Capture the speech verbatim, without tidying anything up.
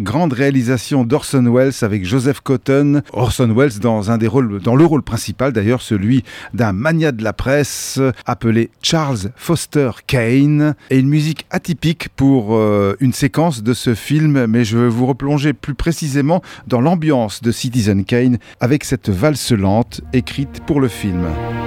grande réalisation d'Orson Welles avec Joseph Cotten. Orson Welles dans un des rôles, dans le rôle principal d'ailleurs, celui d'un magnat de la presse appelé Charles Foster Kane. Et une musique atypique pour euh, une séquence de ce film, mais je vais vous replonger plus précisément dans l'ambiance de Citizen Kane avec cette valse lente écrite pour le film.